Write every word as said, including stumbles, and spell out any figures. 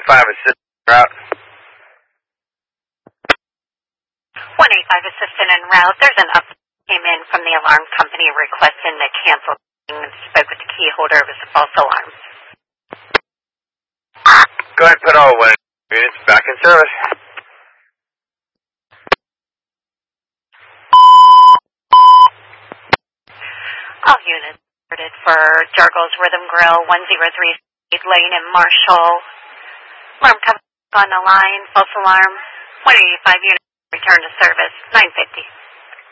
five assistant route. one eighty-five assistant en route. There's an up came in from the alarm company requesting to cancel and spoke with the key holder. It was a false alarm. Go ahead and put all one units back in service. All units reported for Jargles Rhythm Grill, one oh three Lane in Marshall. Alarm company on the line, false alarm. one eighty-five units return to service, nine fifty.